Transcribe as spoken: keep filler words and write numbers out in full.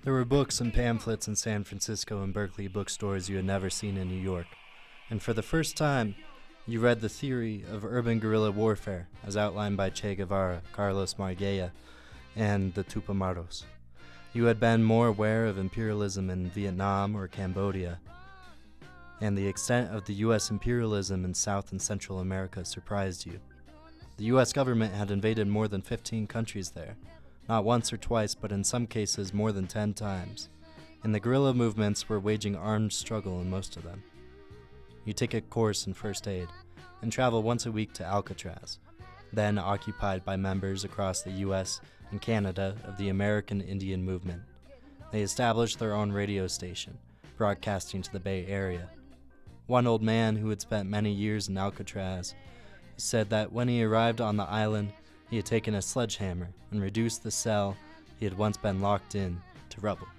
There were books and pamphlets in San Francisco and Berkeley bookstores you had never seen in New York, and for the first time, you read the theory of urban guerrilla warfare as outlined by Che Guevara, Carlos Margella, and the Tupamaros. You had been more aware of imperialism in Vietnam or Cambodia, and the extent of the U S imperialism in South and Central America surprised you. The U S government had invaded more than fifteen countries there, not once or twice, but in some cases more than ten times, and the guerrilla movements were waging armed struggle in most of them. You take a course in first aid and travel once a week to Alcatraz, then occupied by members across the U S and Canada of the American Indian Movement. They established their own radio station, broadcasting to the Bay Area. One old man who had spent many years in Alcatraz said that when he arrived on the island, he had taken a sledgehammer and reduced the cell he had once been locked in to rubble.